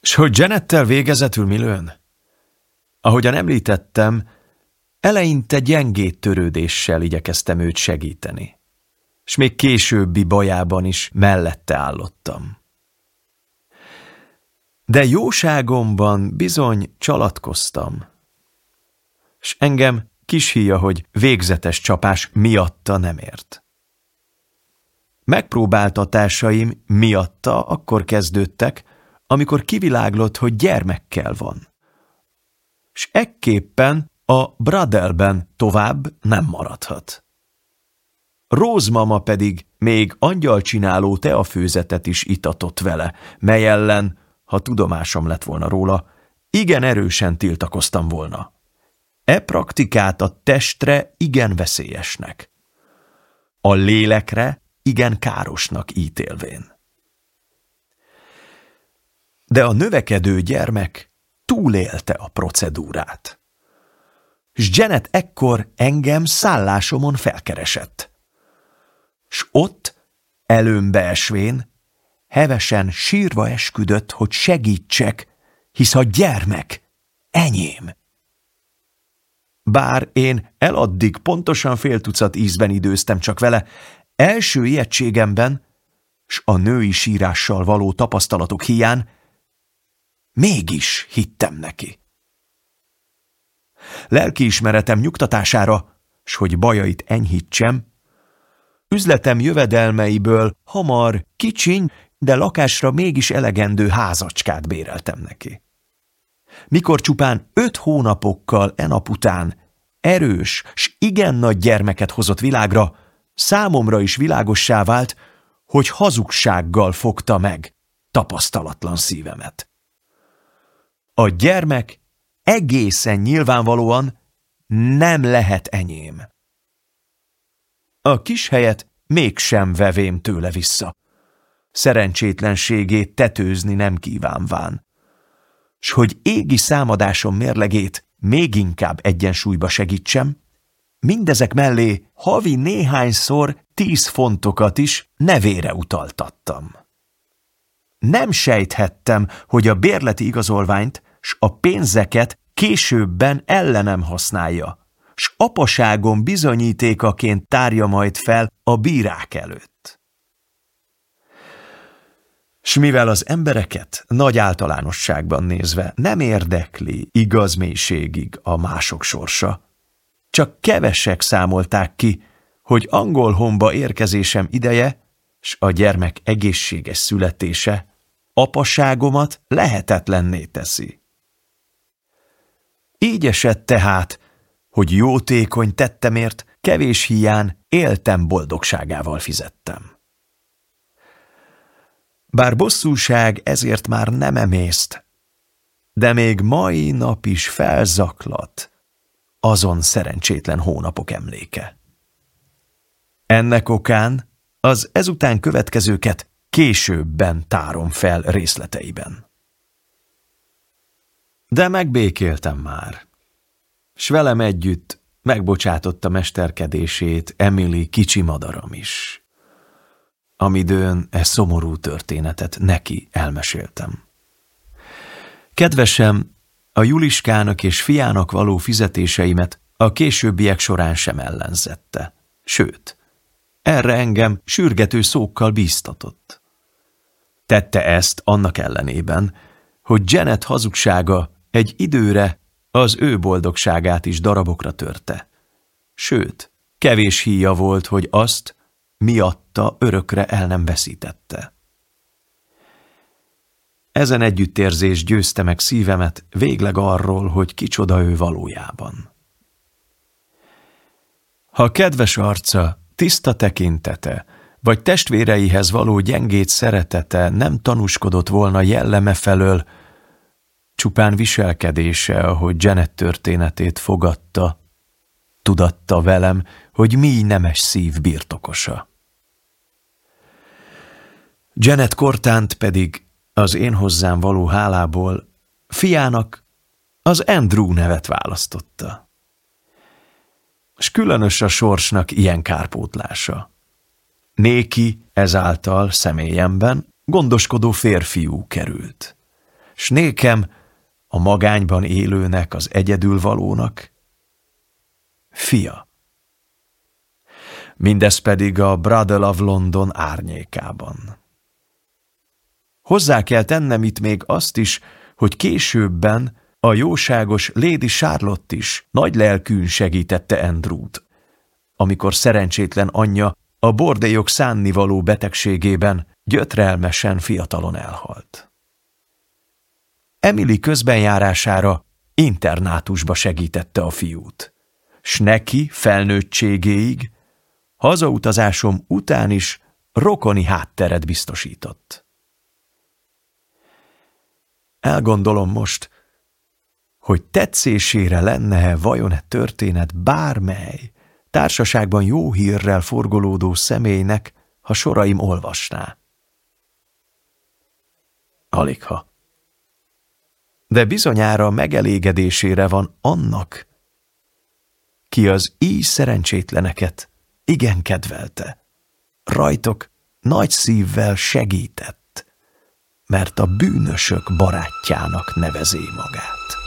S hogy Janettel végezetül mi lőn? Ahogyan említettem, eleinte gyengéd törődéssel igyekeztem őt segíteni, s még későbbi bajában is mellette állottam. De jóságomban bizony csalatkoztam, s engem kis híja, hogy végzetes csapás miatta nem ért. Megpróbáltatásaim miatta akkor kezdődtek, amikor kiviláglott, hogy gyermekkel van, s ekképpen a Bradelben tovább nem maradhat. Rose mama pedig még angyalcsináló teafőzetet is itatott vele, mely ellen, ha tudomásom lett volna róla, igen erősen tiltakoztam volna. E praktikát a testre igen veszélyesnek, a lélekre igen károsnak ítélvén. De a növekedő gyermek túlélte a procedúrát. S Janet ekkor engem szállásomon felkeresett. S ott, előmbe esvén, hevesen sírva esküdött, hogy segítsek, hisz a gyermek enyém. Bár én eladdig pontosan fél tucat ízben időztem csak vele, első ijegységemben, s a női sírással való tapasztalatok híján mégis hittem neki. Lelkiismeretem nyugtatására, s hogy bajait enyhítsem, üzletem jövedelmeiből hamar, kicsiny, de lakásra mégis elegendő házacskát béreltem neki. Mikor csupán 5 hónapokkal enap után erős s igen nagy gyermeket hozott világra, számomra is világossá vált, hogy hazugsággal fogta meg tapasztalatlan szívemet. A gyermek egészen nyilvánvalóan nem lehet enyém. A kis helyet mégsem vevém tőle vissza. Szerencsétlenségét tetőzni nem kívánván. S hogy égi számadásom mérlegét még inkább egyensúlyba segítsem, mindezek mellé havi néhányszor 10 fontokat is nevére utaltattam. Nem sejthettem, hogy a bérleti igazolványt s a pénzeket későbben ellenem használja, s apaságom bizonyítékaként tárja majd fel a bírák előtt. S mivel az embereket nagy általánosságban nézve nem érdekli igaz mélységig a mások sorsa, csak kevesek számolták ki, hogy Angolhomba érkezésem ideje, s a gyermek egészséges születése apaságomat lehetetlenné teszi. Így esett tehát, hogy jótékony tettemért kevés híján éltem boldogságával fizettem. Bár bosszúság ezért már nem emészt, de még mai nap is felzaklat azon szerencsétlen hónapok emléke. Ennek okán az ezután következőket későbben tárom fel részleteiben. De megbékéltem már, s velem együtt megbocsátotta mesterkedését Emily kicsi madaram is, amidőn e szomorú történetet neki elmeséltem. Kedvesem a Juliskának és fiának való fizetéseimet a későbbiek során sem ellenzette, sőt, erre engem sürgető szókkal bíztatott. Tette ezt annak ellenében, hogy Janet hazugsága egy időre az ő boldogságát is darabokra törte. Sőt, kevés híja volt, hogy azt miatta örökre el nem veszítette. Ezen együttérzés győzte meg szívemet végleg arról, hogy kicsoda ő valójában. Ha kedves arca, tiszta tekintete, vagy testvéreihez való gyengét szeretete nem tanúskodott volna jelleme felől, csupán viselkedése, ahogy Janet történetét fogadta, tudatta velem, hogy mély nemes szív birtokosa. Janet Cortánt pedig az én hozzám való hálából fiának az Andrew nevet választotta. S különös a sorsnak ilyen kárpótlása. Néki ezáltal személyemben gondoskodó férfiú került. s nékem, a magányban élőnek, az egyedülvalónak, fia. Mindez pedig a Brothel of London árnyékában. Hozzá kell tennem itt még azt is, hogy későbben a jóságos Lady Charlotte is nagy lelkűn segítette Andrewt, amikor szerencsétlen anyja a bordélyok szánnivaló betegségében gyötrelmesen fiatalon elhalt. Emily közbenjárására internátusba segítette a fiút, s neki felnőttségéig, hazautazásom után is rokoni hátteret biztosított. Elgondolom most, hogy tetszésére lenne-e vajon e történet bármely társaságban jó hírrel forgolódó személynek, ha soraim olvasná. Aligha. De bizonyára megelégedésére van annak, ki az így szerencsétleneket igen kedvelte, rajtok nagy szívvel segített, mert a bűnösök barátjának nevezi magát.